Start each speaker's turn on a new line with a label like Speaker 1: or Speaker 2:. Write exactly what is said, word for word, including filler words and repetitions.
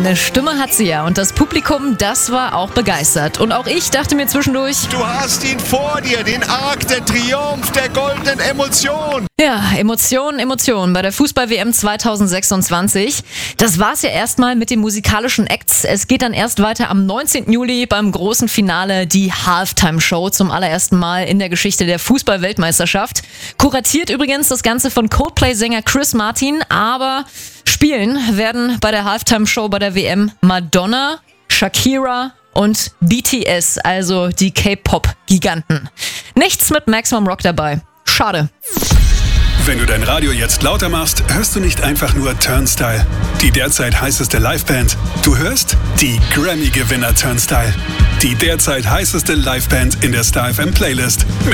Speaker 1: Eine Stimme hat sie ja und das Publikum, das war auch begeistert. Und auch ich dachte mir zwischendurch,
Speaker 2: du hast ihn vor dir, den Arc, der Triumph der goldenen Emotion.
Speaker 1: Ja, Emotionen, Emotionen bei der Fußball-W M zweitausendsechsundzwanzig. Das war's ja erstmal mit den musikalischen Acts. Es geht dann erst weiter am neunzehnten Juli beim großen Finale, die Halftime-Show zum allerersten Mal in der Geschichte der Fußball-Weltmeisterschaft. Kuratiert übrigens das Ganze von Coldplay-Sänger Chris Martin, aber spielen werden bei der Halftime-Show bei der W M Madonna, Shakira und B T S, also die K-Pop-Giganten. Nichts mit Maximum Rock dabei. Schade.
Speaker 3: Wenn du dein Radio jetzt lauter machst, hörst du nicht einfach nur Turnstile, die derzeit heißeste Liveband. Du hörst die Grammy-Gewinner Turnstile, die derzeit heißeste Liveband in der Star F M Playlist.